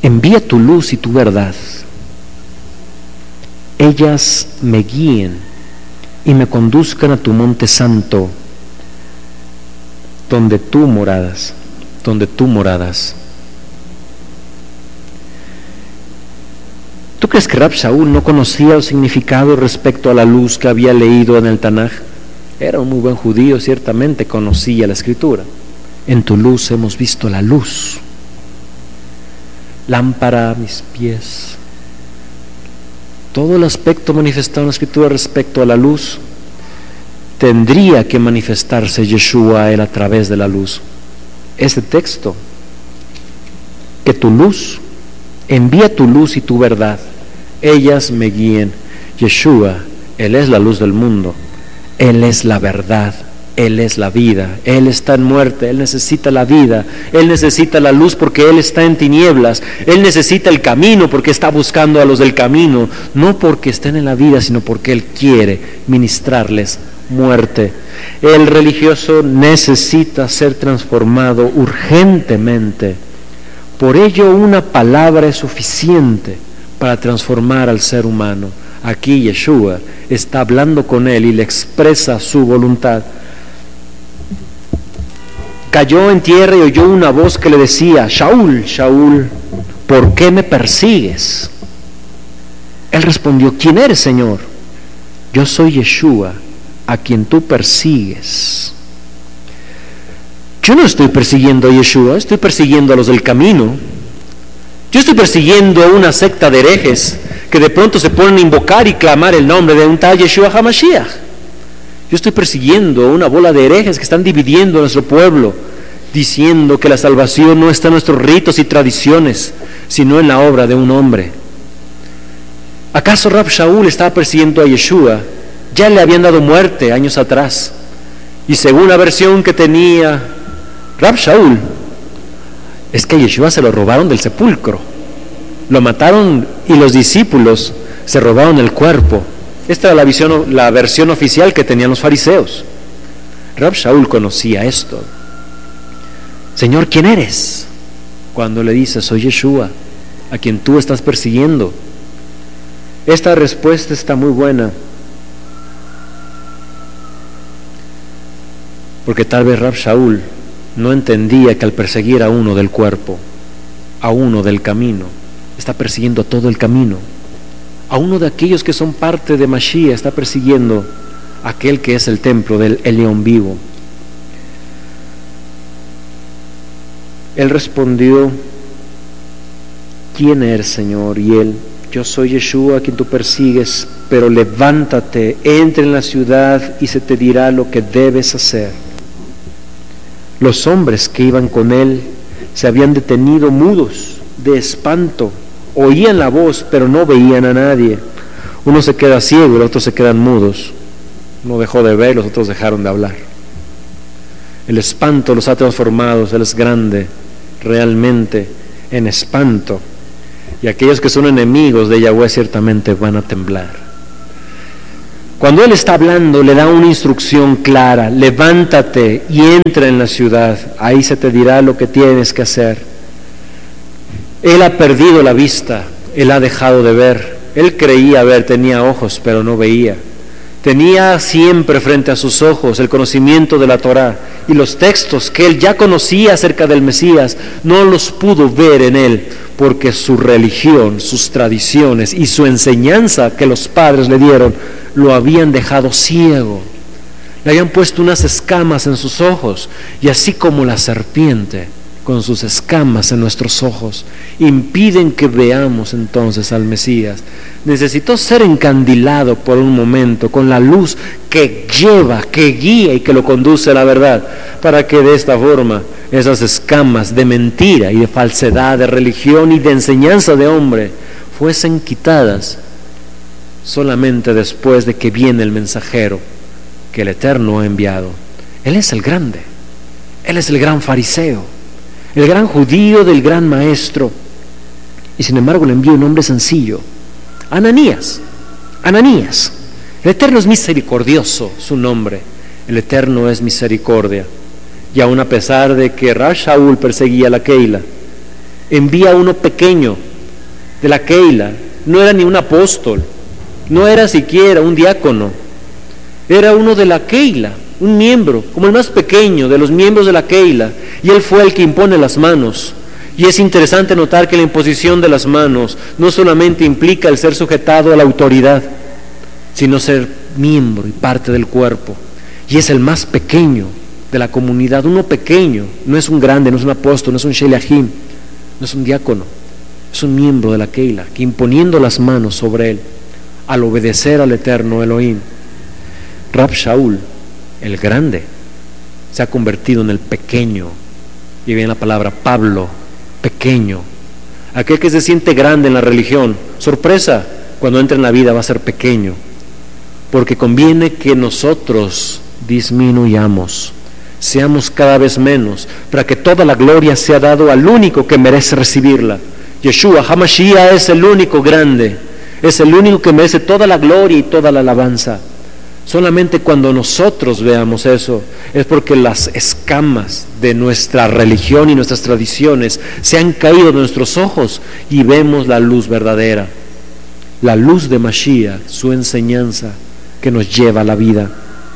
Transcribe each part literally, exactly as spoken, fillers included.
envía tu luz y tu verdad. Ellas me guíen y me conduzcan a tu monte santo, donde tú moradas, donde tú moradas. ¿Tú crees que Rab Shaul no conocía el significado respecto a la luz que había leído en el Tanaj? Era un muy buen judío, ciertamente conocía la escritura. En tu luz hemos visto la luz. Lámpara a mis pies. Todo el aspecto manifestado en la escritura respecto a la luz, tendría que manifestarse Yeshua a él a través de la luz. Ese texto, que tu luz, envía tu luz y tu verdad, ellas me guíen. Yeshua, Él es la luz del mundo, Él es la verdad, Él es la vida, Él está en muerte, Él necesita la vida, Él necesita la luz porque Él está en tinieblas, Él necesita el camino porque está buscando a los del camino, no porque estén en la vida, sino porque Él quiere ministrarles muerte. El religioso necesita ser transformado urgentemente. Por ello una palabra es suficiente para transformar al ser humano. Aquí Yeshua está hablando con él y le expresa su voluntad. Cayó en tierra y oyó una voz que le decía: Shaul, Shaul, ¿por qué me persigues? Él respondió: ¿quién eres, Señor? Yo soy Yeshua, a quien tú persigues. Yo no estoy persiguiendo a Yeshua, estoy persiguiendo a los del camino. Yo estoy persiguiendo a una secta de herejes que de pronto se ponen a invocar y clamar el nombre de un tal Yeshua HaMashiach. Yo estoy persiguiendo a una bola de herejes que están dividiendo a nuestro pueblo, diciendo que la salvación no está en nuestros ritos y tradiciones, sino en la obra de un hombre. ¿Acaso Rab Shaul estaba persiguiendo a Yeshua? Ya le habían dado muerte años atrás. Y según la versión que tenía Rab Shaul, es que a Yeshua se lo robaron del sepulcro. Lo mataron y los discípulos se robaron el cuerpo. Esta era la, visión, la versión oficial que tenían los fariseos. Rab Shaul conocía esto. Señor, ¿quién eres? Cuando le dice: soy Yeshua, a quien tú estás persiguiendo. Esta respuesta está muy buena, porque tal vez Rab Shaul no entendía que al perseguir a uno del cuerpo, a uno del camino, está persiguiendo a todo el camino. A uno de aquellos que son parte de Mashiach está persiguiendo a aquel que es el templo del el león vivo. Él respondió: ¿quién eres, Señor? Y él: yo soy Yeshua a quien tú persigues, pero levántate, entra en la ciudad y se te dirá lo que debes hacer. Los hombres que iban con él se habían detenido mudos de espanto, oían la voz pero no veían a nadie. Uno se queda ciego y los otros se quedan mudos. Uno dejó de ver, los otros dejaron de hablar. El espanto los ha transformado. Él es grande realmente en espanto, y aquellos que son enemigos de Yahweh ciertamente van a temblar. Cuando Él está hablando, le da una instrucción clara: levántate y entra en la ciudad, ahí se te dirá lo que tienes que hacer. Él ha perdido la vista, Él ha dejado de ver. Él creía ver, tenía ojos, pero no veía. Tenía siempre frente a sus ojos el conocimiento de la Torá y los textos que él ya conocía acerca del Mesías, no los pudo ver en él, porque su religión, sus tradiciones y su enseñanza que los padres le dieron lo habían dejado ciego. Le habían puesto unas escamas en sus ojos, y así como la serpiente con sus escamas en nuestros ojos impiden que veamos entonces al Mesías, necesitó ser encandilado por un momento con la luz que lleva, que guía y que lo conduce a la verdad, para que de esta forma esas escamas de mentira y de falsedad, de religión y de enseñanza de hombre fuesen quitadas solamente después de que viene el mensajero que el Eterno ha enviado. Él es el grande, Él es el gran fariseo, el gran judío del gran maestro, y sin embargo le envió un hombre sencillo, Ananías. Ananías. El Eterno es misericordioso, su nombre. El Eterno es misericordia. Y aun a pesar de que Rab Shaul perseguía a la Keila, envía uno pequeño de la Keila. No era ni un apóstol, no era siquiera un diácono, era uno de la Keila, un miembro, como el más pequeño de los miembros de la Keila, y él fue el que impone las manos. Y es interesante notar que la imposición de las manos no solamente implica el ser sujetado a la autoridad, sino ser miembro y parte del cuerpo. Y es el más pequeño de la comunidad, uno pequeño, no es un grande, no es un apóstol, no es un sheliachim, no es un diácono, es un miembro de la Keila, que imponiendo las manos sobre él, al obedecer al eterno Elohim, Rab Shaul, el grande, se ha convertido en el pequeño. Y viene la palabra Pablo, pequeño. Aquel que se siente grande en la religión, sorpresa, cuando entra en la vida va a ser pequeño, porque conviene que nosotros disminuyamos, seamos cada vez menos, para que toda la gloria sea dado al único que merece recibirla. Yeshua HaMashiach es el único grande, es el único que merece toda la gloria y toda la alabanza. Solamente cuando nosotros veamos eso, es porque las escamas de nuestra religión y nuestras tradiciones se han caído de nuestros ojos y vemos la luz verdadera, la luz de Mashiach, su enseñanza que nos lleva a la vida.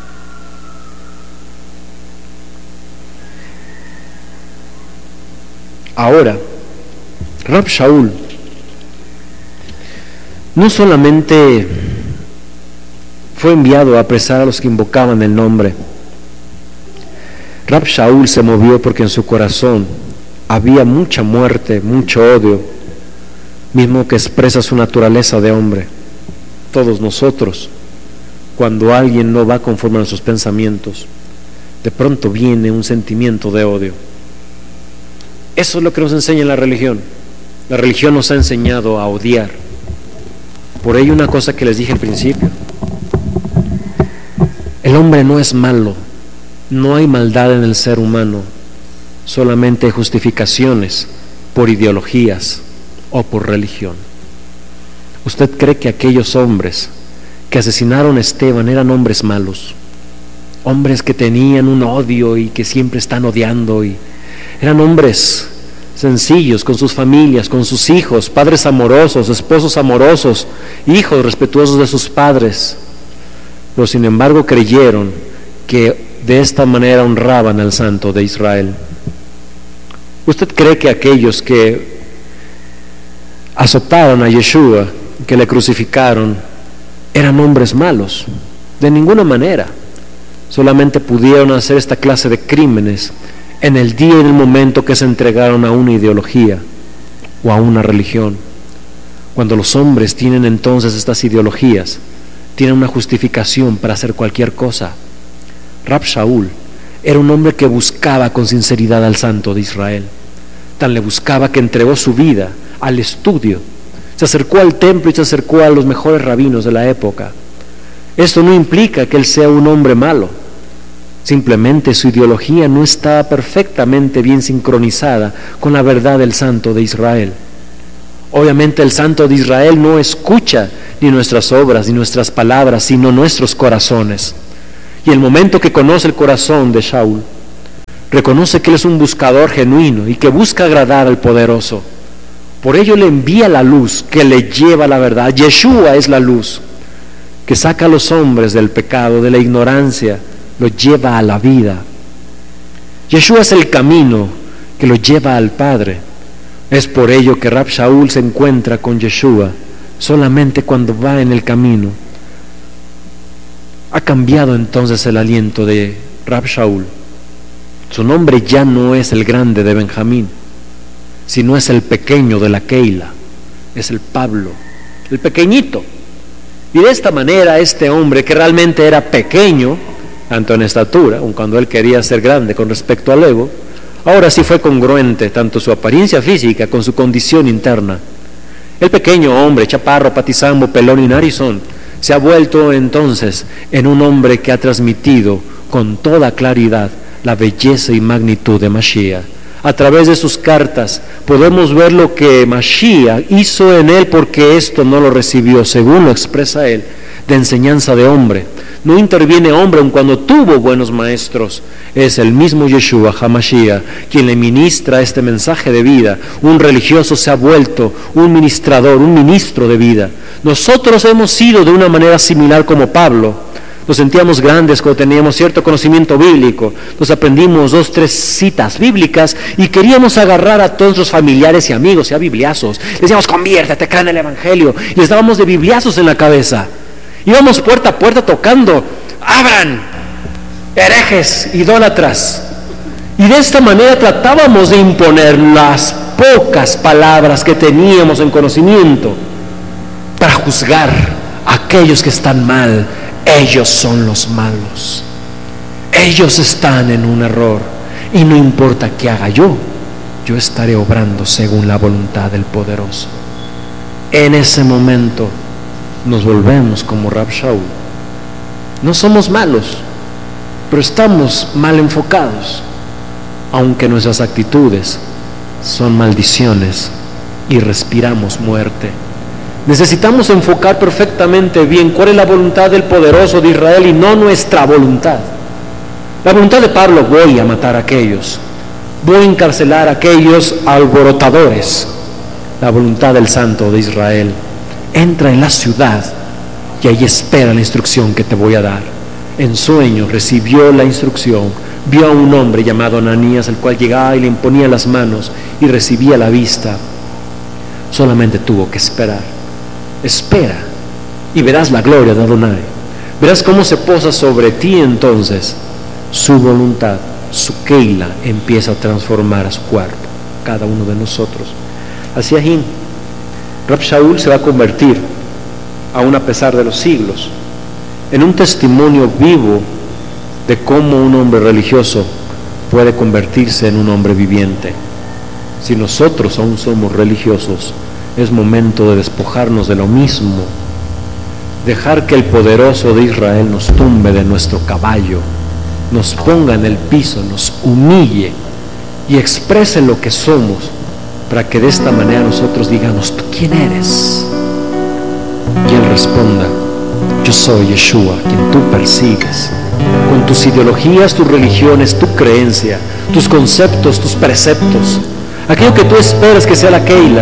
Ahora, Rab Shaul no solamente fue enviado a apresar a los que invocaban el nombre. Rab Shaul se movió porque en su corazón había mucha muerte, mucho odio, mismo que expresa su naturaleza de hombre. Todos nosotros, cuando alguien no va conforme a nuestros pensamientos, de pronto viene un sentimiento de odio. Eso es lo que nos enseña la religión. La religión nos ha enseñado a odiar. Por ello, una cosa que les dije al principio: el hombre no es malo, no hay maldad en el ser humano, solamente justificaciones por ideologías o por religión. ¿Usted cree que aquellos hombres que asesinaron a Esteban eran hombres malos? Hombres que tenían un odio y que siempre están odiando, y eran hombres sencillos, con sus familias, con sus hijos, padres amorosos, esposos amorosos, hijos respetuosos de sus padres. Pero sin embargo creyeron que de esta manera honraban al Santo de Israel. ¿Usted cree que aquellos que azotaron a Yeshua, que le crucificaron, eran hombres malos? De ninguna manera. Solamente pudieron hacer esta clase de crímenes en el día y en el momento que se entregaron a una ideología o a una religión. Cuando los hombres tienen entonces estas ideologías, tienen una justificación para hacer cualquier cosa. Rab Shaul era un hombre que buscaba con sinceridad al Santo de Israel. Tan le buscaba que entregó su vida al estudio, se acercó al templo y se acercó a los mejores rabinos de la época. Esto no implica que él sea un hombre malo, simplemente su ideología no estaba perfectamente bien sincronizada con la verdad del Santo de Israel. Obviamente el Santo de Israel no escucha ni nuestras obras ni nuestras palabras, sino nuestros corazones. Y el momento que conoce el corazón de Shaul, reconoce que él es un buscador genuino y que busca agradar al poderoso. Por ello le envía la luz que le lleva a la verdad. Yeshua es la luz que saca a los hombres del pecado, de la ignorancia, los lleva a la vida. Yeshua es el camino que los lleva al Padre. Es por ello que Rab Shaul se encuentra con Yeshua solamente cuando va en el camino. Ha cambiado entonces el aliento de Rab Shaul. Su nombre ya no es el grande de Benjamín, sino es el pequeño de la Keila, es el Pablo, el pequeñito. Y de esta manera este hombre, que realmente era pequeño, tanto en estatura, aun cuando él quería ser grande con respecto al ego, ahora sí fue congruente tanto su apariencia física con su condición interna. El pequeño hombre, chaparro, patizambo, pelón y narizón, se ha vuelto entonces en un hombre que ha transmitido con toda claridad la belleza y magnitud de Mashiach. a través de sus cartas, podemos ver lo que Mashiach hizo en él, porque esto no lo recibió, según lo expresa él, de enseñanza de hombre. No interviene hombre, aun cuando tuvo buenos maestros. Es el mismo Yeshua HaMashiach quien le ministra este mensaje de vida. Un religioso se ha vuelto un ministrador, un ministro de vida. Nosotros hemos sido de una manera similar como Pablo. Nos sentíamos grandes cuando teníamos cierto conocimiento bíblico. Nos aprendimos dos, tres citas bíblicas y queríamos agarrar a todos los familiares y amigos y a bibliazos. Les decíamos, conviértete, cree en el Evangelio. Y les dábamos de bibliazos en la cabeza. Íbamos puerta a puerta tocando, abran, herejes, idólatras. Y de esta manera tratábamos de imponer las pocas palabras que teníamos en conocimiento para juzgar a aquellos que están mal. Ellos son los malos. Ellos están en un error. Y no importa qué haga yo, yo estaré obrando según la voluntad del Poderoso. En ese momento nos volvemos como Rab Shaul. No somos malos, pero estamos mal enfocados, aunque nuestras actitudes son maldiciones y respiramos muerte. Necesitamos enfocar perfectamente bien cuál es la voluntad del Poderoso de Israel y no nuestra voluntad. La voluntad de Pablo: voy a matar a aquellos, voy a encarcelar a aquellos alborotadores. La voluntad del Santo de Israel: entra en la ciudad y ahí espera la instrucción que te voy a dar. En sueño recibió la instrucción, vio a un hombre llamado Ananías, el cual llegaba y le imponía las manos y recibía la vista. Solamente tuvo que esperar. Espera y verás la gloria de Adonai. Verás cómo se posa sobre ti entonces su voluntad. Su Keila empieza a transformar a su cuerpo, cada uno de nosotros. Así es, Rab Shaul se va a convertir, aún a pesar de los siglos, en un testimonio vivo de cómo un hombre religioso puede convertirse en un hombre viviente. Si nosotros aún somos religiosos, es momento de despojarnos de lo mismo, dejar que el Poderoso de Israel nos tumbe de nuestro caballo, nos ponga en el piso, nos humille y exprese lo que somos, para que de esta manera nosotros digamos: ¿tú quién eres? Y Él responda: yo soy Yeshua, quien tú persigues, con tus ideologías, tus religiones, tu creencia, tus conceptos, tus preceptos, aquello que tú esperas que sea la Keila.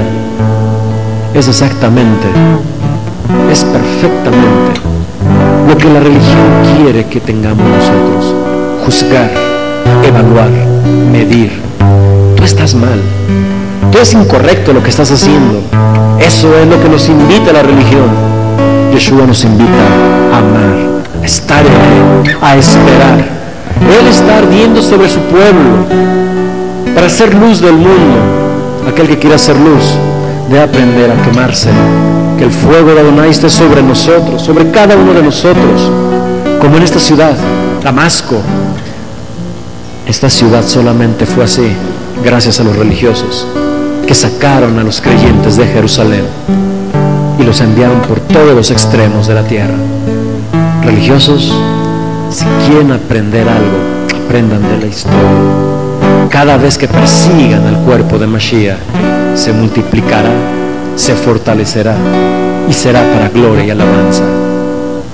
Es exactamente, es perfectamente lo que la religión quiere que tengamos nosotros: juzgar, evaluar, medir. Tú estás mal, tú es incorrecto lo que estás haciendo. Eso es lo que nos invita a la religión. Yeshua nos invita a amar, a estar en Él, a esperar. Él está ardiendo sobre su pueblo para ser luz del mundo. Aquel que quiera ser luz debe aprender a quemarse. Que el fuego de Adonai esté sobre nosotros, sobre cada uno de nosotros, como en esta ciudad, Damasco. Esta ciudad solamente fue así gracias a los religiosos que sacaron a los creyentes de Jerusalén y los enviaron por todos los extremos de la tierra. Religiosos, si quieren aprender algo, aprendan de la historia. Cada vez que persigan al cuerpo de Mashiach, se multiplicará, se fortalecerá y será para gloria y alabanza.